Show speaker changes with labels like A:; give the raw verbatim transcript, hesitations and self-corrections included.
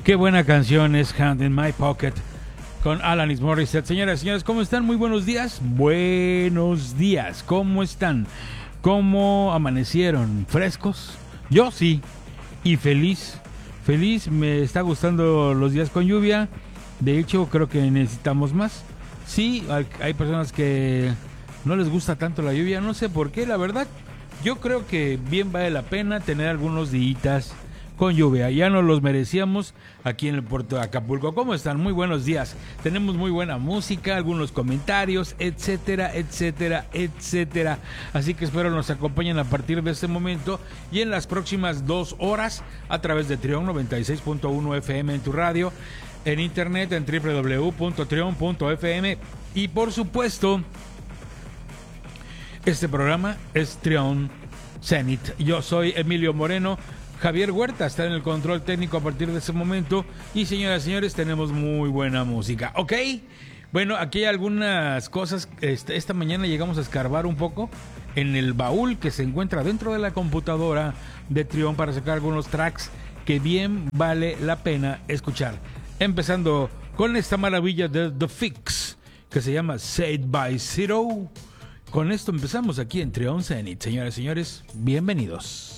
A: Qué buena canción es Hand in My Pocket con Alanis Morissette. Señoras y señores, ¿cómo están? Muy buenos días. Buenos días. ¿Cómo están? ¿Cómo amanecieron? ¿Frescos? Yo sí. Y feliz. Feliz. Me está gustando los días con lluvia. De hecho, creo que necesitamos más. Sí, hay, hay personas que no les gusta tanto la lluvia. No sé por qué, la verdad. Yo creo que bien vale la pena tener algunos días con lluvia. Ya nos los merecíamos aquí en el puerto de Acapulco. ¿Cómo están? Muy buenos días. Tenemos muy buena música, algunos comentarios, etcétera, etcétera, etcétera. Así que espero nos acompañen a partir de este momento y en las próximas dos horas a través de Trión noventa y seis punto uno F M en tu radio, en internet en doble u doble u doble u punto trión punto f m y por supuesto este programa es Trión Zenit. Yo soy Emilio Moreno. Javier Huerta está en el control técnico a partir de ese momento. Y señoras y señores, tenemos muy buena música. ¿Ok? Bueno, aquí hay algunas cosas. Este, esta mañana llegamos a escarbar un poco en el baúl que se encuentra dentro de la computadora de Trión para sacar algunos tracks que bien vale la pena escuchar. Empezando con esta maravilla de The Fix que se llama Saved by Zero. Con esto empezamos aquí en Trión Zenit. Señoras y señores, bienvenidos.